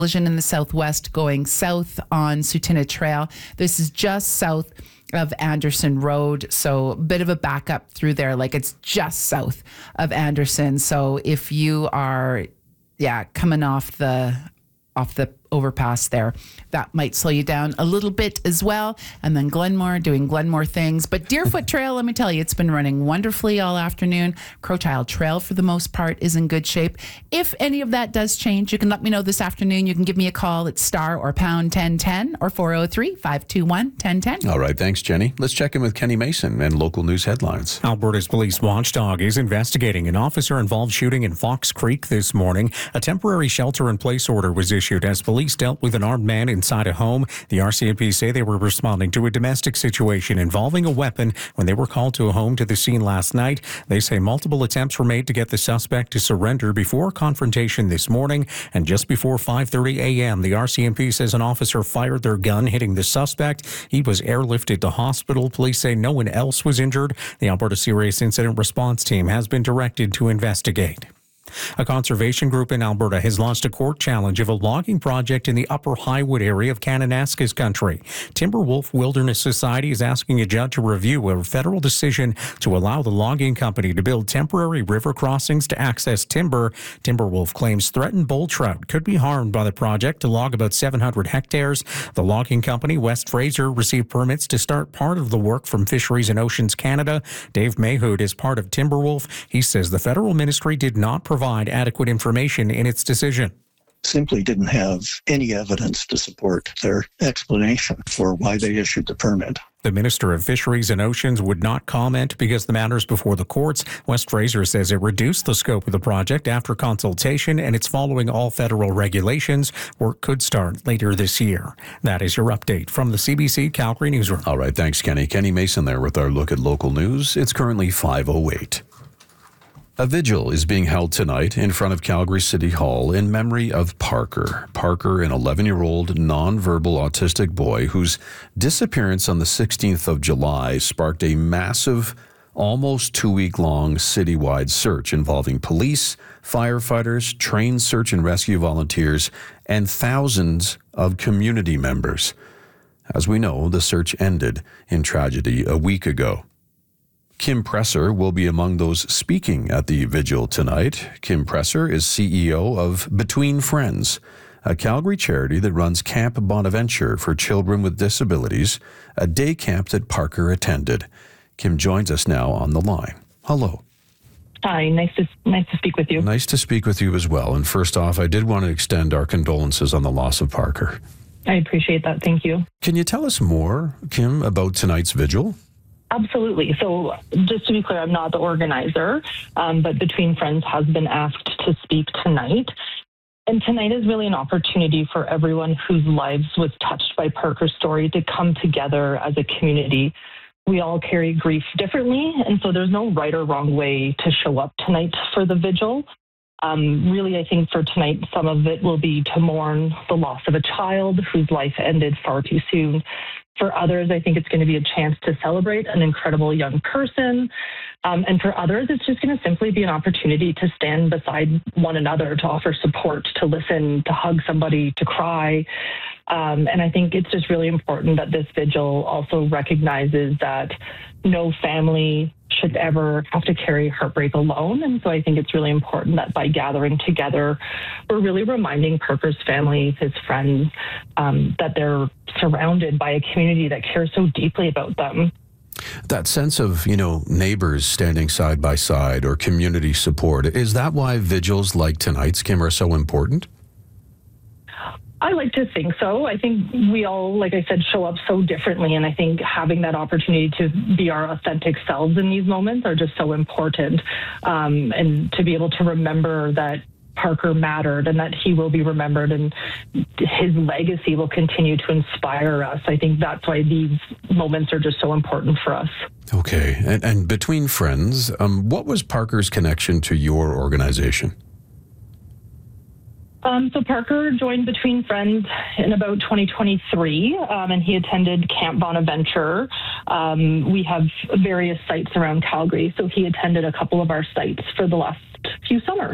collision in the southwest going south on Sutina Trail. This is just south of Anderson Road, so a bit of a backup through there, like it's just south of Anderson. So if you are coming off the overpass there, that might slow you down a little bit as well. And then Glenmore, doing Glenmore things. But Deerfoot Trail, let me tell you, it's been running wonderfully all afternoon. Crowchild Trail, for the most part, is in good shape. If any of that does change, you can let me know this afternoon. You can give me a call at star or pound 1010 or 403-521-1010. All right, thanks, Jenny. Let's check in with Kenny Mason and local news headlines. Alberta's police watchdog is investigating an officer-involved shooting in Fox Creek this morning. A temporary shelter-in-place order was issued as police dealt with an armed man inside a home. The RCMP say they were responding to a domestic situation involving a weapon when they were called to a home to the scene last night. They say multiple attempts were made to get the suspect to surrender before confrontation this morning. And just before 5:30 a.m., the RCMP says an officer fired their gun, hitting the suspect. He was airlifted to hospital. Police say no one else was injured. The Alberta Serious Incident Response Team has been directed to investigate. A conservation group in Alberta has launched a court challenge of a logging project in the Upper Highwood area of Kananaskis country. Timberwolf Wilderness Society is asking a judge to review a federal decision to allow the logging company to build temporary river crossings to access timber. Timberwolf claims threatened bull trout could be harmed by the project to log about 700 hectares. The logging company, West Fraser, received permits to start part of the work from Fisheries and Oceans Canada. Dave Mayhood is part of Timberwolf. He says the federal ministry did not provide adequate information in its decision. Simply didn't have any evidence to support their explanation for why they issued the permit. The Minister of Fisheries and Oceans would not comment because the matter's before the courts. West Fraser says it reduced the scope of the project after consultation, and it's following all federal regulations. Work could start later this year. That is your update from the CBC Calgary Newsroom. All right, thanks, Kenny. Kenny Mason there with our look at local news. It's currently 5:08. A vigil is being held tonight in front of Calgary City Hall in memory of Parker. Parker, an 11-year-old nonverbal autistic boy whose disappearance on the 16th of July sparked a massive, almost 2-week-long citywide search involving police, firefighters, trained search and rescue volunteers, and thousands of community members. As we know, the search ended in tragedy a week ago. Kim Presser will be among those speaking at the vigil tonight. Kim Presser is CEO of Between Friends, a Calgary charity that runs Camp Bonaventure for children with disabilities, a day camp that Parker attended. Kim joins us now on the line. Hello. Hi, nice to speak with you. Nice to speak with you as well. And first off, I did want to extend our condolences on the loss of Parker. I appreciate that. Thank you. Can you tell us more, Kim, about tonight's vigil? Absolutely. So just to be clear, I'm not the organizer, but Between Friends has been asked to speak tonight. And tonight is really an opportunity for everyone whose lives was touched by Parker's story to come together as a community. We all carry grief differently, and so there's no right or wrong way to show up tonight for the vigil. Really, I think for tonight, some of it will be to mourn the loss of a child whose life ended far too soon. For others, I think it's going to be a chance to celebrate an incredible young person. And for others, it's just going to simply be an opportunity to stand beside one another, to offer support, to listen, to hug somebody, to cry. And I think it's just really important that this vigil also recognizes that no family should ever have to carry heartbreak alone. And so I think it's really important that by gathering together, we're really reminding Parker's family, his friends, that they're surrounded by a community that cares so deeply about them. That sense of, neighbors standing side by side or community support, is that why vigils like tonight's, Kim, are so important? I like to think so. I think we all, like I said, show up so differently. And I think having that opportunity to be our authentic selves in these moments are just so important. And to be able to remember that Parker mattered and that he will be remembered and his legacy will continue to inspire us. I think that's why these moments are just so important for us. Okay. And Between Friends, what was Parker's connection to your organization? So Parker joined Between Friends in about 2023, and he attended Camp Bonaventure. We have various sites around Calgary, so he attended a couple of our sites for the last few summers.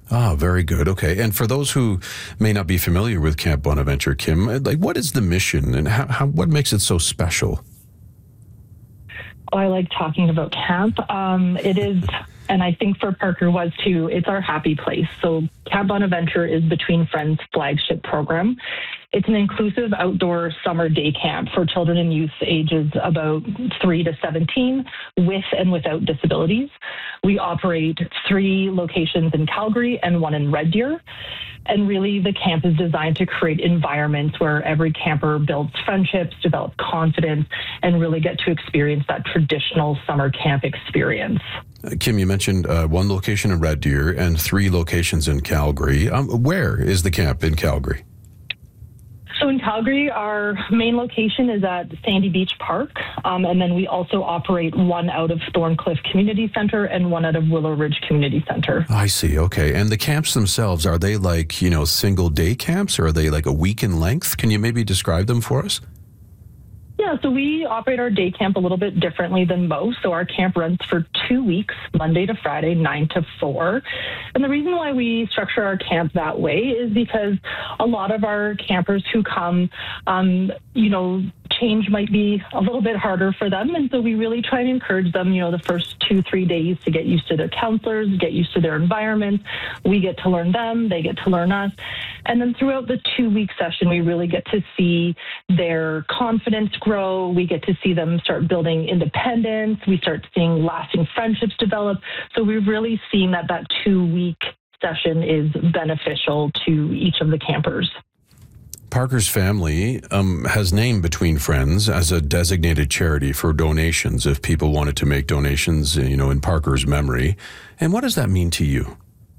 Ah, very good. Okay. And for those who may not be familiar with Camp Bonaventure, Kim, like what is the mission and what makes it so special? Oh, I like talking about camp. It is, and I think for Parker was too, it's our happy place. So Camp Bonaventure is Between Friends' flagship program. It's an inclusive outdoor summer day camp for children and youth ages about 3 to 17 with and without disabilities. We operate 3 locations in Calgary and 1 in Red Deer. And really, the camp is designed to create environments where every camper builds friendships, develops confidence, and really get to experience that traditional summer camp experience. Kim, you mentioned 1 location in Red Deer and 3 locations in Calgary. Where is the camp in Calgary? So in Calgary, our main location is at Sandy Beach Park, and then we also operate 1 out of Thorncliffe Community Center and 1 out of Willow Ridge Community Center. I see. Okay. And the camps themselves, are they like, single day camps, or are they like a week in length? Can you maybe describe them for us? Yeah, so we operate our day camp a little bit differently than most. So our camp runs for 2 weeks, Monday to Friday, 9 to 4. And the reason why we structure our camp that way is because a lot of our campers who come, change might be a little bit harder for them. And so we really try and encourage them, the first 2-3 days to get used to their counselors, get used to their environment. We get to learn them, they get to learn us. And then throughout the 2-week session, we really get to see their confidence grow. We get to see them start building independence. We start seeing lasting friendships develop. So we've really seen that 2-week session is beneficial to each of the campers. Parker's family has named Between Friends as a designated charity for donations if people wanted to make donations, in Parker's memory. And what does that mean to you?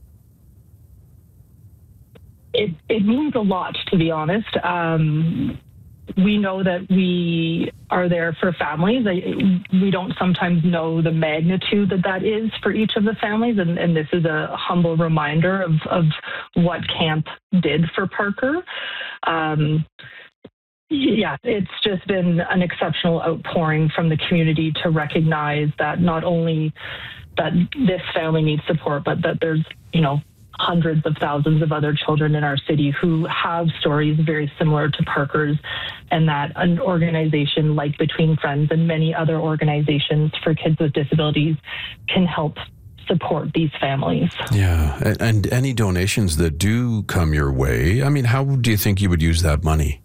It means a lot, to be honest. We know that we are there for families. We don't sometimes know the magnitude that is for each of the families, and this is a humble reminder of what camp did for Parker. It's just been an exceptional outpouring from the community to recognize that not only that this family needs support, but that there's, hundreds of thousands of other children in our city who have stories very similar to Parker's, and that an organization like Between Friends and many other organizations for kids with disabilities can help support these families. Yeah, and any donations that do come your way, how do you think you would use that money?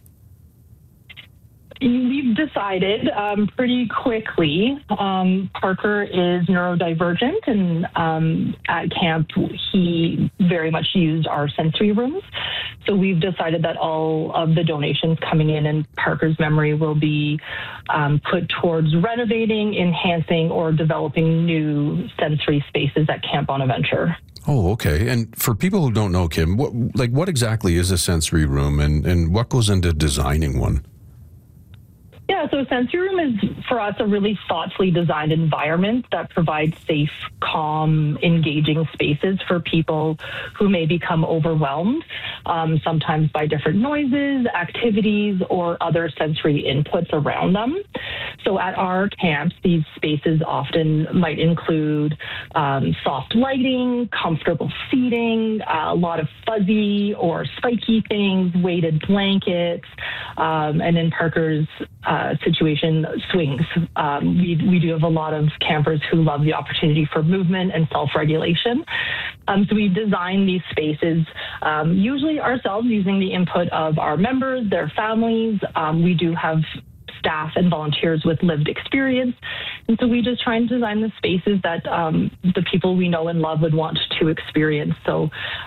We've decided pretty quickly, Parker is neurodivergent, and at camp he very much used our sensory rooms. So we've decided that all of the donations coming in Parker's memory will be put towards renovating, enhancing, or developing new sensory spaces at Camp Bonaventure. Oh, okay. And for people who don't know, Kim, what exactly is a sensory room, and what goes into designing one? Yeah, so sensory room is, for us, a really thoughtfully designed environment that provides safe, calm, engaging spaces for people who may become overwhelmed, sometimes by different noises, activities, or other sensory inputs around them. So at our camps, these spaces often might include soft lighting, comfortable seating, a lot of fuzzy or spiky things, weighted blankets, and in Parker's situation, swings. We do have a lot of campers who love the opportunity for movement and self-regulation. So we design these spaces usually ourselves using the input of our members, their families. We do have staff and volunteers with lived experience. And so we just try and design the spaces that the people we know and love would want to experience. So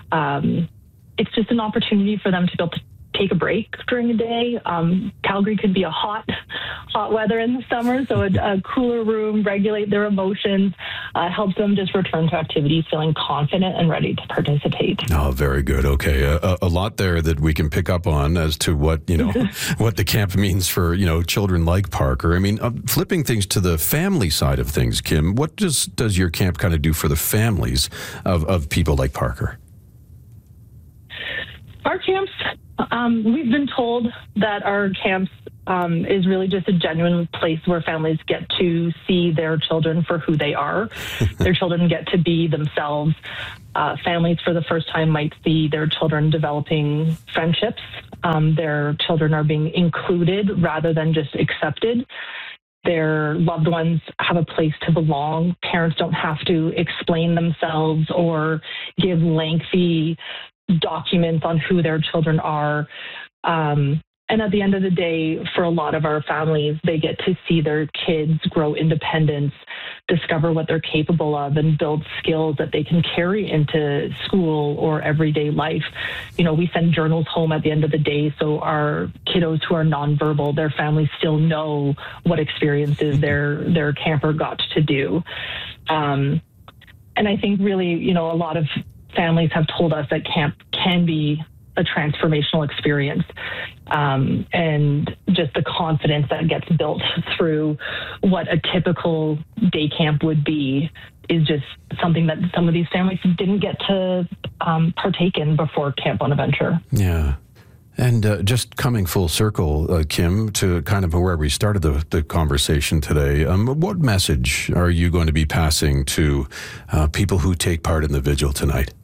it's just an opportunity for them to be able to take a break during the day. Calgary could be a hot weather in the summer, so a cooler room, regulate their emotions, helps them just return to activities feeling confident and ready to participate. Oh, very good. Okay. A lot there that we can pick up on as to what, what the camp means for, children like Parker. Flipping things to the family side of things, Kim, what does your camp kind of do for the families of people like Parker? Our camps, we've been told that our camps is really just a genuine place where families get to see their children for who they are. Their children get to be themselves. Families for the first time might see their children developing friendships. Their children are being included rather than just accepted. Their loved ones have a place to belong. Parents don't have to explain themselves or give lengthy documents on who their children are. And at the end of the day, for a lot of our families, they get to see their kids grow independence, discover what they're capable of, and build skills that they can carry into school or everyday life. You know, we send journals home at the end of the day, so our kiddos who are nonverbal, their families still know what experiences their camper got to do. And I think really, you know, a lot of families have told us that camp can be a transformational experience, and just the confidence that gets built through what a typical day camp would be is just something that some of these families didn't get to partake in before Camp Bonaventure. Yeah. And just coming full circle, Kim, to kind of where we started the conversation today, what message are you going to be passing to people who take part in the vigil tonight?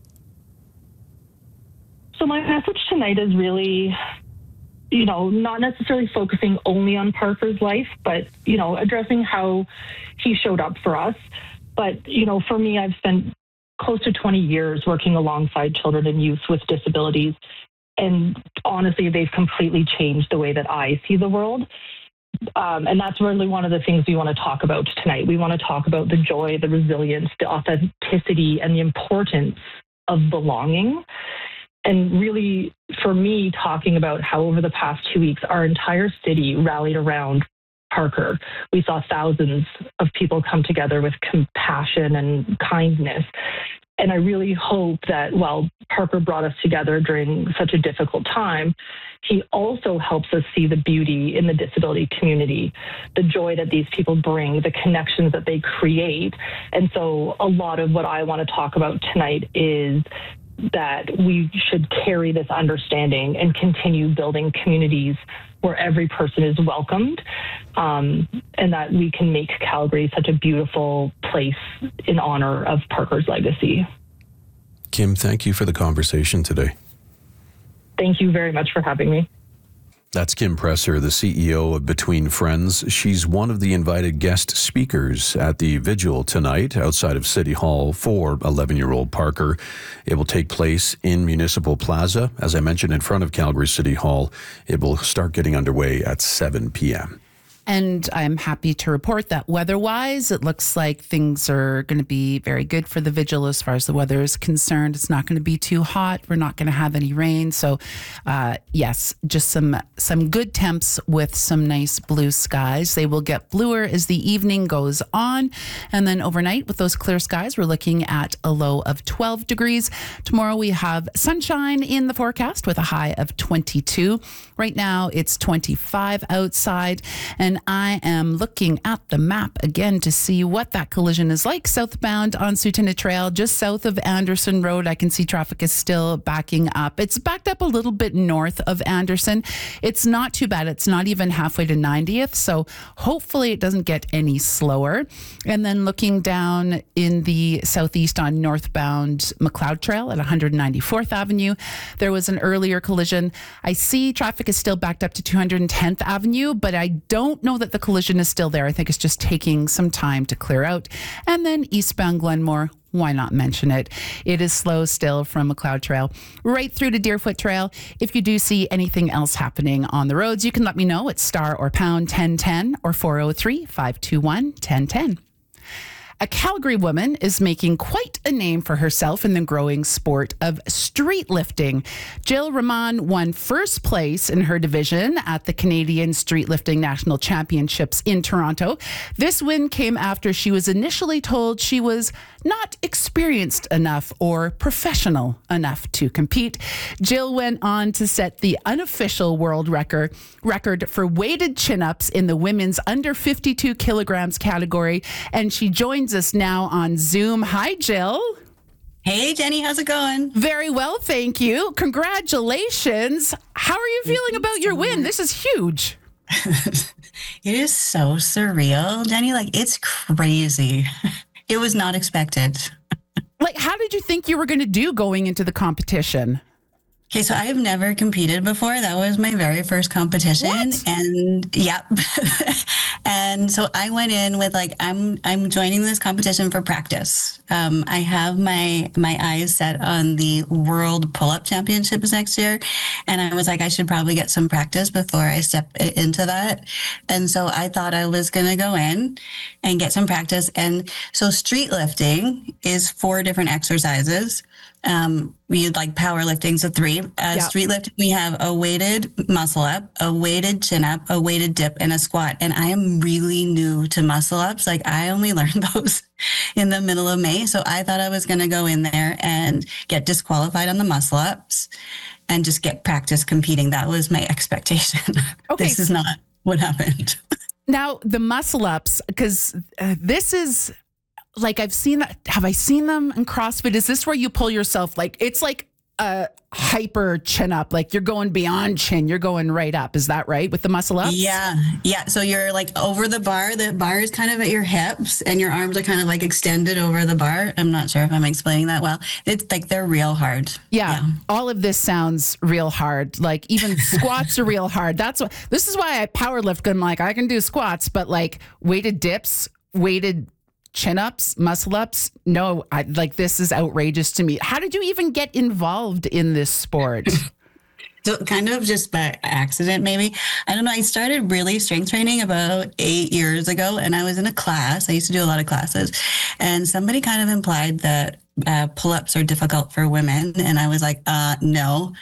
So my message tonight is really, you know, not necessarily focusing only on Parker's life, but, you know, addressing how he showed up for us. But, you know, for me, I've spent close to 20 years working alongside children and youth with disabilities. And honestly, they've completely changed the way that I see the world. And that's really one of the things we want to talk about tonight. We want to talk about the joy, the resilience, the authenticity, and the importance of belonging. And really, for me, talking about how over the past 2 weeks, our entire city rallied around Parker. We saw thousands of people come together with compassion and kindness. And I really hope that while Parker brought us together during such a difficult time, he also helps us see the beauty in the disability community, the joy that these people bring, the connections that they create. And so a lot of what I want to talk about tonight is that we should carry this understanding and continue building communities where every person is welcomed, and that we can make Calgary such a beautiful place in honor of Parker's legacy. Kim, thank you for the conversation today. Thank you very much for having me. That's Kim Presser, the CEO of Between Friends. She's one of the invited guest speakers at the vigil tonight outside of City Hall for 11-year-old Parker. It will take place in Municipal Plaza, as I mentioned, in front of Calgary City Hall. It will start getting underway at 7 p.m. And I'm happy to report that weather-wise, it looks like things are going to be very good for the vigil as far as the weather is concerned. It's not going to be too hot. We're not going to have any rain. So, yes, just some good temps with some nice blue skies. They will get bluer as the evening goes on. And then overnight, with those clear skies, we're looking at a low of 12 degrees. Tomorrow, we have sunshine in the forecast with a high of 22. Right now, it's 25 outside. And I am looking at the map again to see what that collision is like. Southbound on Tsuut'ina Trail, just south of Anderson Road. I can see traffic is still backing up. It's backed up a little bit north of Anderson. It's not too bad. It's not even halfway to 90th. So hopefully it doesn't get any slower. And then looking down in the southeast on northbound McLeod Trail at 194th Avenue, there was an earlier collision. I see traffic is still backed up to 210th Avenue, but I don't know that the collision is still there. I think it's just taking some time to clear out. And then eastbound Glenmore, why not mention it? It is slow still from McLeod Trail right through to Deerfoot Trail. If you do see anything else happening on the roads, you can let me know at star or pound 1010 or 403-521-1010. A Calgary woman is making quite a name for herself in the growing sport of street lifting. Jill Rahman won first place in her division at the Canadian Street Lifting National Championships in Toronto. This win came after she was initially told she was not experienced enough or professional enough to compete. Jill went on to set the unofficial world record for weighted chin-ups in the women's under 52 kilograms category, and she joins us now on Zoom. Hi, Jill. Hey, Jenny, how's it going? Very well, thank you. Congratulations. How are you feeling about your win? This is huge. It is so surreal, Jenny. Like, it's crazy. It was not expected. Like, how did you think you were going to do going into the competition? Okay, so I have never competed before. That was my very first competition. What? And yep. And so I went in with like, I'm joining this competition for practice. I have my eyes set on the World Pull-Up Championships next year. And I was like, I should probably get some practice before I step into that. And so I thought I was going to go in and get some practice. And so street lifting is 4 different exercises. We like powerlifting, so 3. Street lifting, we have a weighted muscle up, a weighted chin up, a weighted dip, and a squat. And I am really new to muscle ups. Like, I only learned those in the middle of May. So I thought I was going to go in there and get disqualified on the muscle ups and just get practice competing. That was my expectation. Okay. This is not what happened. Now, the muscle ups, because this is like, I've seen that. Have I seen them in CrossFit? Is this where you pull yourself? Like, it's like a hyper chin up, like you're going beyond chin, you're going right up. Is that right with the muscle ups? Yeah. So you're like over the bar is kind of at your hips and your arms are kind of like extended over the bar. I'm not sure if I'm explaining that well. It's like, they're real hard. Yeah. All of this sounds real hard. Like, even squats are real hard. This is why I power lift. I'm like, I can do squats, but like weighted dips, weighted chin-ups, muscle-ups, no, this is outrageous to me. How did you even get involved in this sport? So kind of just by accident, maybe. I don't know. I started really strength training about 8 years ago, and I was in a class. I used to do a lot of classes, and somebody kind of implied that pull-ups are difficult for women. And I was like, no.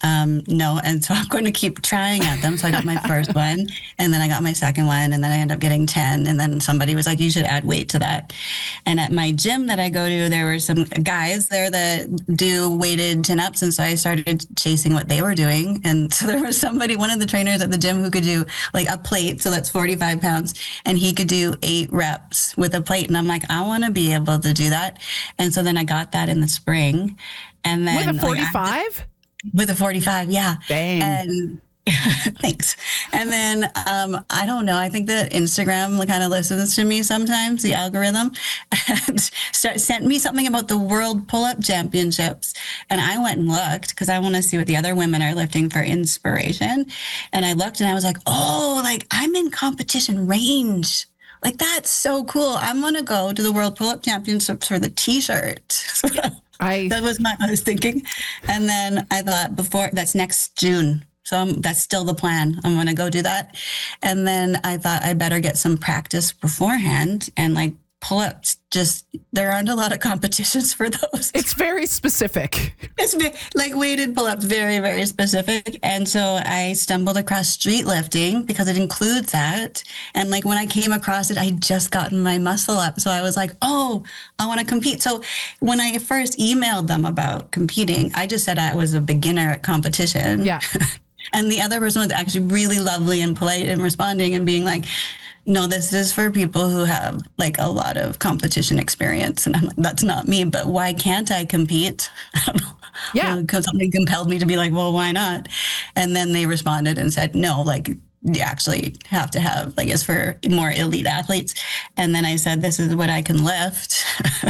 And so I'm going to keep trying at them. So I got my first one, and then I got my second one, and then I ended up getting 10. And then somebody was like, you should add weight to that. And at my gym that I go to, there were some guys there that do weighted chin-ups. And so I started chasing what they were doing. And so there was one of the trainers at the gym who could do like a plate. So that's 45 pounds. And he could do 8 reps with a plate. And I'm like, I want to be able to do that. And so then I got that in the spring. And then with a 45? With a 45, yeah. Dang. And thanks. And then I don't know. I think that Instagram kind of listens to me sometimes, the algorithm, and sent me something about the World Pull-Up Championships. And I went and looked because I want to see what the other women are lifting for inspiration. And I looked and I was like, oh, like I'm in competition range. Like, that's so cool. I'm going to go to the World Pull-Up Championships for the t-shirt. That was what I was thinking. And then I thought that's next June. So that's still the plan. I'm going to go do that. And then I thought I better get some practice beforehand, and like pull-ups, there aren't a lot of competitions for those. It's very specific. It's like weighted pull-ups, very, very specific. And so I stumbled across street lifting because it includes that. And like when I came across it, I had just gotten my muscle up. So I was like, oh, I want to compete. So when I first emailed them about competing, I just said I was a beginner at competition. Yeah. And the other person was actually really lovely and polite and responding and being like, no, this is for people who have like a lot of competition experience. And I'm like, that's not me, but why can't I compete? I don't know. Yeah. Because something compelled me to be like, well, why not? And then they responded and said, no, like you actually have to have, like, it's for more elite athletes. And then I said, this is what I can lift.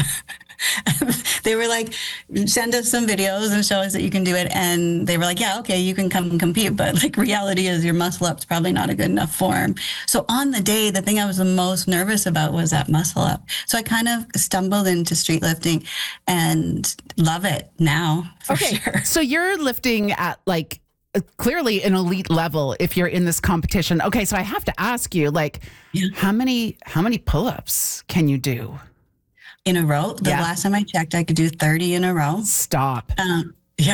They were like, send us some videos and show us that you can do it. And they were like, yeah, okay, you can come and compete. But like reality is your muscle up's probably not a good enough form. So on the day, the thing I was the most nervous about was that muscle up. So I kind of stumbled into street lifting and love it now. Okay. Sure. So you're lifting at like clearly an elite level if you're in this competition. Okay. So I have to ask you, like, how many pull-ups can you do? In a row? The last time I checked, I could do 30 in a row. Stop. Yeah.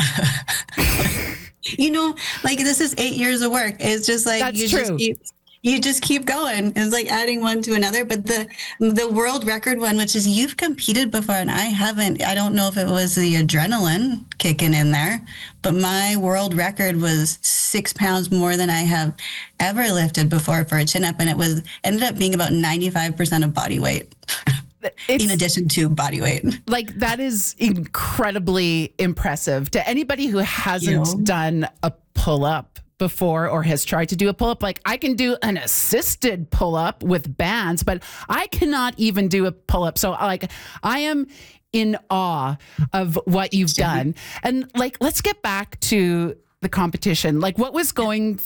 Like this is 8 years of work. It's just like That's you true. just keep going. It's like adding one to another. But the world record one, which is you've competed before and I haven't. I don't know if it was the adrenaline kicking in there, but my world record was 6 pounds more than I have ever lifted before for a chin up, and it ended up being about 95% of body weight. In addition to body weight. Like, that is incredibly impressive to anybody who hasn't done a pull-up before or has tried to do a pull-up, like I can do an assisted pull-up with bands, but I cannot even do a pull-up. So like I am in awe of what you've done. And like, let's get back to the competition. Like what was going